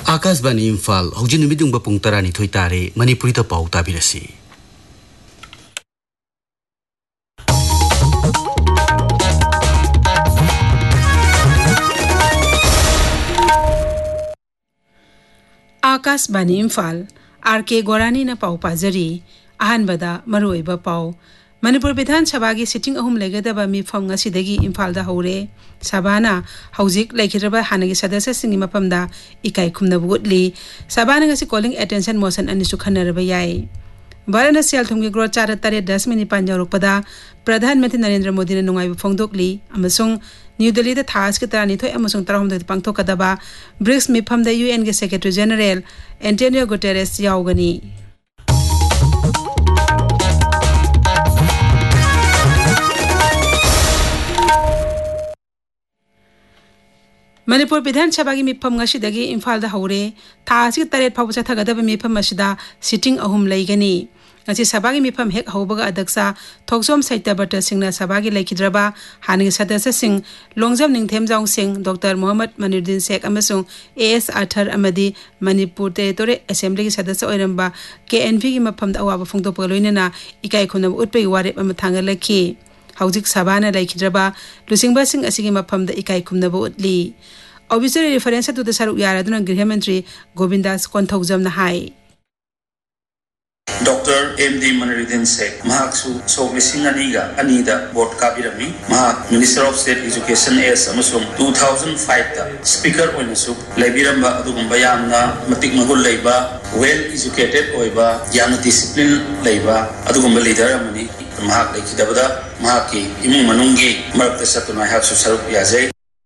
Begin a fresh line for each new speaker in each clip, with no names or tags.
आकाशवाणी इम्फाल हौजिक नुमिदुंग पुंग 12 तारे मणिपुरी दा पाउ ताबिरसी।
आकाशवाणी इम्फाल आर.के. गोरानी न पाउ पाजरी अहानबदा मरुइबा पाउ मणिपुर विधानसभा की सिटिंग अहुम लेगदबा मिफम ngasiदगी इम्फाल दा हौरे सभाना हौजिक लेखिरबा हानगी सदस्य सिंगी मफमदा इकाई खुमनबु उतली सभाना ngasi कॉलिंग अटेंशन मोशन अनिसु खनरबा याई वाराणसी सेलथुमगी ग्रोथ 4.10 यौरपदा प्रधानमंत्री नरेंद्र मोदी ने नुंगाइबु फोंदोकली अमसुंग न्यू दिल्ली दा थास के 32 पांगथोकदबा ब्रिक्स मिफम दा यूएन के secretary general Antonio Guterres याउगनी। Manipur विधानसभा की मिफम ngasiदगी इम्फाल दा हौरे थासी 3 फाउ चथगदबा मिफम असिदा सिटिंग अहुम लैगनी ngasi सभा की मिफम हेक हौबगा अध्यक्षा थोकसोम सैताबट सिंगना सभा की लेखिद्रबा हानि सदस्य Singh Longjam निंगथेमजांग Singh doctor Mohammad मनिरुद्दीन Sheikh अमसुंग as Arthur अमदी Manipur territory assembly की सदस्य ओइरंबा केएनपी की मफम दा अवाबा फोंदोकपा लोइनना इकाई खुनब उतपे वारेप अम थांगलखि हौजिक सभाना लेखिद्रबा लुसिंगबा सिंह असिगी मफम दा इकाई खुनब उतली ऑब्वियसली रेफरेंस टू द सरुक यारादुना गृह मंत्री Govindas कोंथौजमना high
doctor MD मनिरुद्दीन Sheikh महाक्सु सोगलिसिंग अनीगा अनीदा board काबिरमी महाक minister of state education S अमसुंग 2005 दा स्पीकर ओइनसु लेबिरंबा अदुगुंबा यामना मतिक मगुल लेबा वेल एजुकेटेड ओइबा यामना डिसिप्लिन लेबा अदुगुंबा लीडर अमनी महाक लेखिदबदा महाकी इमु मनुंगी मरक्ता सतुना हाक्सु सरुक याजै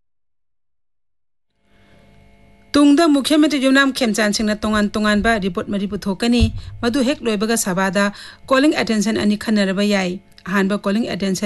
तुंगदा मुख्यमंत्री युमनाम खेमचान सिंह तोंगान तोंगान बा रिपोर्ट मरी पुथोकनी मधु हेक लोइबगा सभादा कॉलिंग अटेंशन अनि खनरबा याई अहानबा कॉलिंग अटेंशन